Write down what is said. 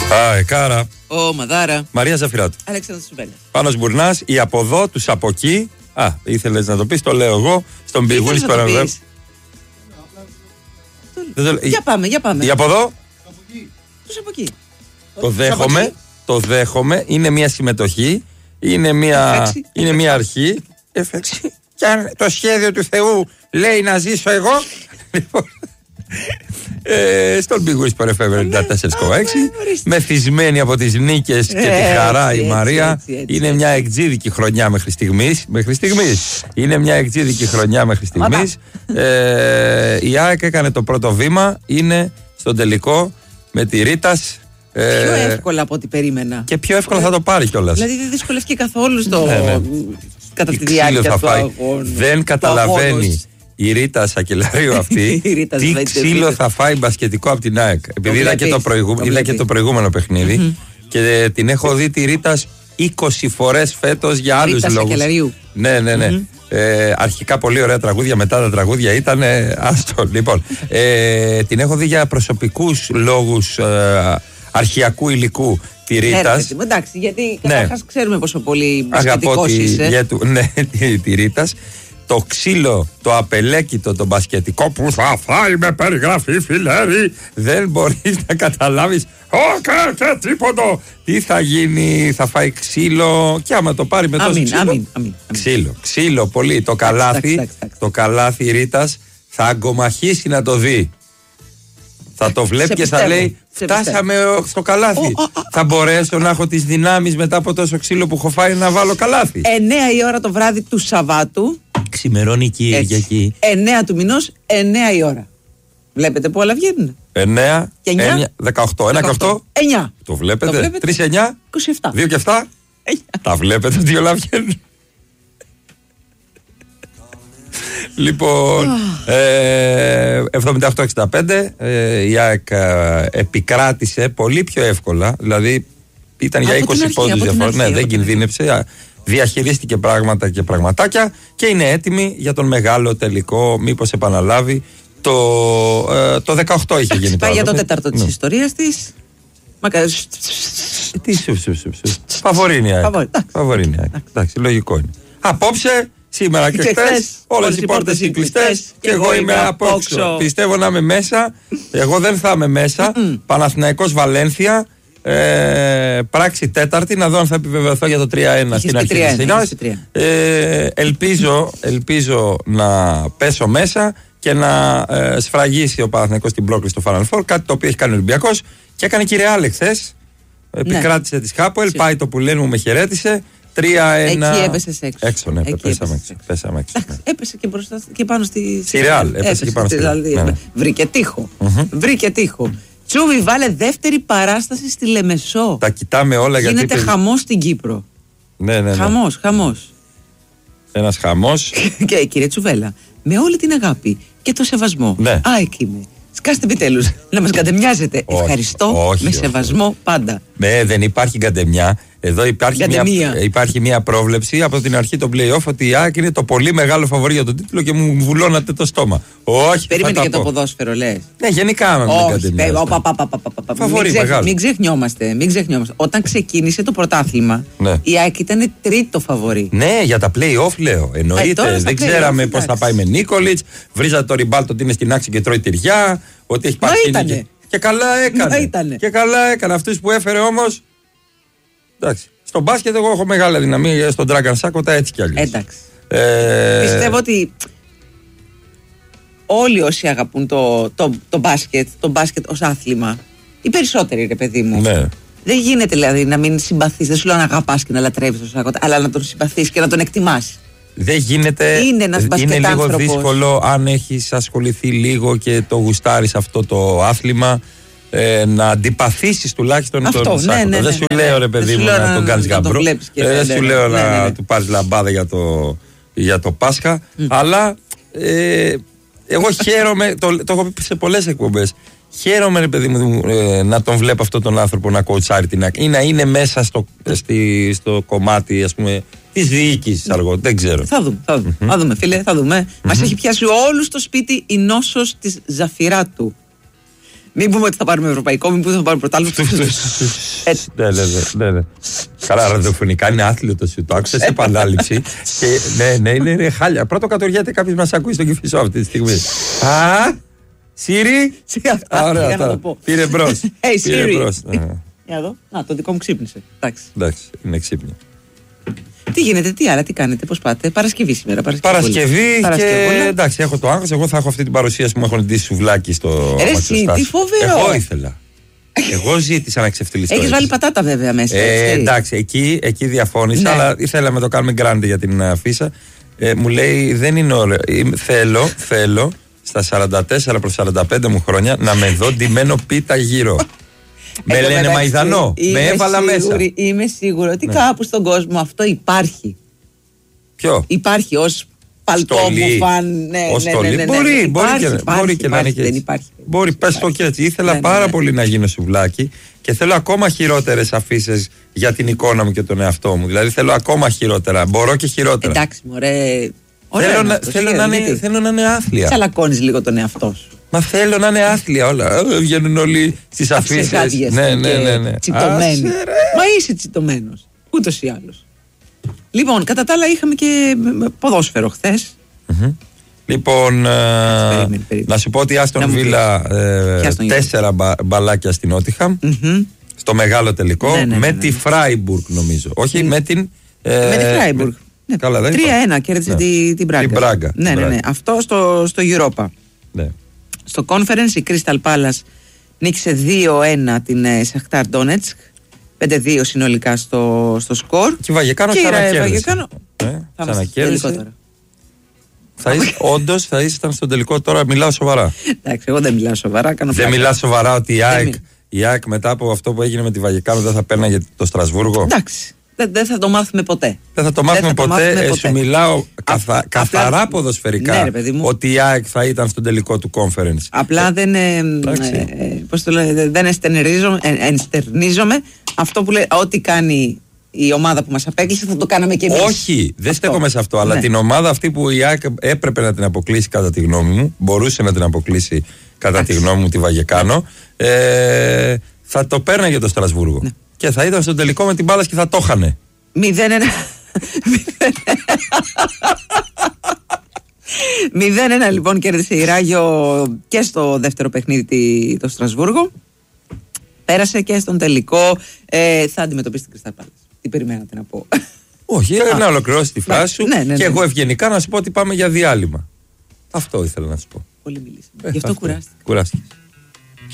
Κάρα. Ο Μαδάρα. Μαρία Ζαφυράτου. Αλέξανδρος Σουβέλλας. Πάνος Μπουρνάς, οι από εδώ, τους από εκεί. Ήθελες να το πεις, το λέω εγώ. Στον πηγούνι παραδείγματο. Για πάμε. Οι από εδώ. Τους από εκεί. Το δέχομαι. Είναι μια συμμετοχή. Είναι μια αρχή. Και αν το σχέδιο του Θεού λέει να ζήσω εγώ. Στον πηγούνι Παρεφέβερ 94,6. Μεθυσμένη από τις νίκες και τη χαρά η Μαρία. Είναι μια εκτζίδικη χρονιά μέχρι στιγμής. Είναι μια εκτζίδικη χρονιά μέχρι στιγμής. Η ΑΕΚ έκανε το πρώτο βήμα. Είναι στον τελικό με τη Ρίτας. Πιο εύκολα από ό,τι περίμενα. Και πιο εύκολα θα το πάρει κιόλας. Δηλαδή δεν δυσκολεύτηκε καθόλου κατά τη διάρκεια του αγώνα. Δεν καταλαβαίνει η Ρίτα Σακελαρίου αυτή τι ξύλο θα φάει μπασκετικό από την ΑΕΚ. Επειδή είδα και το προηγούμενο παιχνίδι και την έχω δει τη Ρίτα 20 φορές φέτος για άλλους λόγους. Ναι. Αρχικά πολύ ωραία τραγούδια, μετά τα τραγούδια ήταν άστο. Λοιπόν, την έχω δει για προσωπικούς λόγους αρχιακού υλικού τη Ρίτας. Εντάξει, γιατί καταρχάς ξέρουμε πόσο πολύ μπασκετικός είσαι. Ναι, τη Ρίτας. Το ξύλο, το απελέκητο, το μπασκετικό που θα φάει με περιγραφή φιλέρι, δεν μπορείς να καταλάβεις και τίποτα. Τι θα γίνει, θα φάει ξύλο και άμα το πάρει με τόσο ξύλο. Ξύλο πολύ. Το καλάθι Ρίτας θα αγκομαχήσει να το δει. Θα το βλέπει και θα λέει φτάσαμε στο καλάθι. Θα μπορέσω να έχω τις δυνάμεις μετά από τόσο ξύλο που έχω φάει να βάλω καλάθι. 9 η ώρα το βράδυ του Σαββάτου. Ξημερώνει Κυριακή. 9 του μηνός, 9 η ώρα. Βλέπετε που όλα βγαίνουν. 9 και 9, 18. 1 και 8. 9. Το βλέπετε. 3 και 9. 27. 2 και 7. 9. Τα βλέπετε ότι όλα βγαίνουν. Λοιπόν, 78-65 η ΑΕΚ επικράτησε πολύ πιο εύκολα. Δηλαδή ήταν για 20 πόντους διαφορά. Ναι, δεν κινδύνεψε. Διαχειρίστηκε πράγματα και πραγματάκια και είναι έτοιμη για τον μεγάλο τελικό. Μήπως επαναλάβει το 18 είχε γίνει. Πάει για το τέταρτο της ιστορίας της. Φαβορίνια. Εντάξει, λογικό είναι. Απόψε, σήμερα και χθες, όλες οι πόρτες είναι κλειστές και εγώ είμαι απόξω. Πιστεύω να είμαι μέσα. Εγώ δεν θα είμαι μέσα. Παναθηναϊκός Βαλένθια. Πράξη τέταρτη, να δω αν θα επιβεβαιωθώ για το 3-1 στην αρχή της σειράς. Ελπίζω να πέσω μέσα και να σφραγίσει ο Παναθηναϊκός την πρόκληση στο Final Four, κάτι το οποίο έχει κάνει ο Ολυμπιακός και έκανε και η Ρεάλ εχθές. Επικράτησε τη Χάπολ, πάει το που λένε μου με χαιρέτησε. 3-1. Εκεί έπεσες έξω. Ναι, πέσαμε έξω. Έπεσε και μπροστά και πάνω στη Ρεάλ. Έπεσε και πάνω στη Ρεάλ. Βρήκε τείχο. Τσούβι, βάλε δεύτερη παράσταση στη Λεμεσό. Τα κοιτάμε όλα γιατί. Γίνεται χαμός στην Κύπρο. Ναι. Χαμός. Ένας χαμός. Και κύριε Τσουβέλα, με όλη την αγάπη και το σεβασμό. Ναι. Εκεί είμαι. Σκάστε επιτέλους να μας καντεμιάζετε. Ευχαριστώ, με σεβασμό πάντα. Ναι, δεν υπάρχει καντεμιά. Εδώ υπάρχει μια πρόβλεψη από την αρχή των play-off ότι η ΑΕΚ είναι το πολύ μεγάλο φαβορί για τον τίτλο και μου βουλώνατε το στόμα. Όχι, περίμενε και το ποδόσφαιρο, λες. Ναι, γενικά με καντεμιά. Μην ξεχνιόμαστε. Όταν ξεκίνησε το πρωτάθλημα, η ΑΕΚ ήταν τρίτο φαβορί. Ναι, για τα play-off λέω. Εννοείται. Δεν ξέραμε πώς θα πάει με Νίκολιτς. Βρίζατε το Ριμπάλτο ότι είναι στην άξη και τρώει τυριά. Ότι έχει πάρει. Και καλά έκανε. Αυτούς που έφερε όμως. Εντάξει. Στον μπάσκετ εγώ έχω μεγάλη δυναμία, στον Dragon Σάκοτα έτσι κι αλλιώς. Εντάξει. Πιστεύω ότι όλοι όσοι αγαπούν το μπάσκετ ως άθλημα, οι περισσότεροι, ρε παιδί μου. Ναι. Δεν γίνεται δηλαδή να μην συμπαθείς, δεν σου λέω να αγαπάς και να λατρεύεις τον Σάκοτα, αλλά να τον συμπαθείς και να τον εκτιμάς. Δεν γίνεται. Είναι λίγο δύσκολο αν έχεις ασχοληθεί λίγο και το γουστάρεις αυτό το άθλημα. Να αντιπαθήσεις τουλάχιστον τον Σάκοτα. Δεν σου λέω ρε παιδί μου να τον κάνεις γαμπρό. Δεν σου λέω να του πάρεις λαμπάδα για το Πάσχα. Αλλά εγώ χαίρομαι, το έχω πει σε πολλές εκπομπές. Χαίρομαι ρε παιδί μου να τον βλέπω αυτόν τον άνθρωπο να κοουτσάρει την άκρη ή να είναι μέσα στο κομμάτι ας πούμε της διοίκησης αργό, δεν ξέρω. Θα δούμε φίλε, θα δούμε. Μας έχει πιάσει όλους στο σπίτι η νόσος της Ζαφυράτου. Μην πούμε ότι θα πάρουμε ευρωπαϊκό, μην πούμε ότι θα πάρουμε πρωτάθλημα. Ναι. Καλά, ραδιοφωνικά είναι άθλιο το σου. Το άκουσα σε επανάληψη. Ναι, είναι χάλια. Πρώτο κατοργέται κάποιο μα ακούει στον Κηφισό αυτή τη στιγμή. Σύρι! Ωραία, τώρα. Πήρε μπρος. Hey, Siri. Για εδώ. Το δικό μου ξύπνησε. Εντάξει, είναι ξύπνιο. Τι γίνεται, τι άλλα, τι κάνετε, πώς πάτε? Παρασκευή σήμερα. Παρασκευή και εντάξει, έχω το άγχος. Εγώ θα έχω αυτή την παρουσίαση που μου έχουν ντύσει σουβλάκι στο Εσύ, τι φοβερό. Εγώ ήθελα. Εγώ ζήτησα να ξεφτυλιστώ. Έχεις βάλει πατάτα βέβαια μέσα. Εντάξει, εκεί διαφώνησα, αλλά ήθελα να το κάνουμε γκράντε για την αφίσα. Μου λέει δεν είναι ωραίο. Θέλω στα 44 προς 45 μου χρόνια να με δω ντυμένο πίτα γύρω. Με λένε μαϊδανό, με έβαλα μέσα. Είμαι σίγουρη ότι κάπου στον κόσμο αυτό υπάρχει. Ποιο? Υπάρχει ως παλτό μου φαν. Μπορεί και να είναι και έτσι. Μπορεί, πες το και έτσι. Ήθελα πάρα πολύ να γίνω σουβλάκι και θέλω ακόμα χειρότερες αφήσεις για την εικόνα μου και τον εαυτό μου. Δηλαδή θέλω ακόμα χειρότερα. Μπορώ και χειρότερα. Εντάξει, μωρέ. Θέλω να είναι άθλια. Τσαλακώνεις λίγο τον εαυτό σου. Μα θέλω να είναι άθλια όλα. Βγαίνουν όλοι στις αφήσεις. Ναι. Τσιτωμένοι. Μα είσαι τσιτωμένος. Ούτως ή άλλως. Λοιπόν, κατά τα άλλα είχαμε και ποδόσφαιρο χθες. Λοιπόν, να σου πω ότι η Άστον Βίλα 4 μπαλάκια στην Νότιχαμ. Στο μεγάλο τελικό. Με τη Φράιμπουργκ νομίζω. Όχι, με την Φράιμπουργκ. 3-1 κέρδισε την Μπράγκα. Ναι. Αυτό στο Europa. Ναι. Στο Conference η Crystal Palace νίκησε 2-1 την Shakhtar Donetsk. 5-2 συνολικά στο σκορ. Και η Βαγεκάνο ξανακέρδισε. Όντως θα ήσταν στον τελικό. Τώρα μιλάω σοβαρά. Εντάξει, εγώ δεν μιλάω σοβαρά. Δεν μιλάω σοβαρά ότι η ΑΕΚ μετά από αυτό που έγινε με τη Βαγεκάνο δεν θα παίρναγε το Στρασβούργο. Εντάξει. Δεν θα το μάθουμε ποτέ. Δεν θα το μάθουμε ποτέ. Σου μιλάω καθαρά ποδοσφαιρικά, ναι, ότι η ΑΕΚ θα ήταν στον τελικό του conference. Απλά δεν ενστερνίζομαι αυτό που λέει, ό,τι κάνει η ομάδα που μας απέκλεισε θα το κάναμε και εμείς. Όχι, δεν στέκομαι σε αυτό. Αλλά την ομάδα αυτή που η ΑΕΚ έπρεπε να την αποκλείσει κατά τη γνώμη μου, μπορούσε να την αποκλείσει κατά τη γνώμη μου τη Βαγεκάνο, θα το πέρναγε το Στρασβούργο. Ναι. Και θα ήταν στον τελικό με την μπάλα και θα το είχανε. 0-1 λοιπόν κέρδισε η Ράγιο και στο δεύτερο παιχνίδι το Στρασβούργο. Πέρασε και στον τελικό. Θα αντιμετωπίσει την Crystal Palace. Τι περιμένατε να πω? Όχι, να ολοκληρώσει τη φράση σου. Και εγώ ευγενικά να σου πω ότι πάμε για διάλειμμα. Αυτό ήθελα να σου πω. Πολύ μιλήσαμε. Γι' αυτό κουράστηκα.